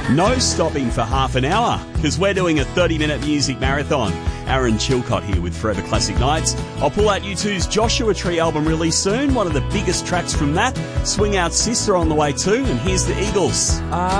No stopping for half an hour, because we're doing a 30-minute music marathon. Aaron Chilcott here with Forever Classic Nights. I'll pull out U2's Joshua Tree album really soon, one of the biggest tracks from that. Swing Out Sister on the way too, and here's the Eagles.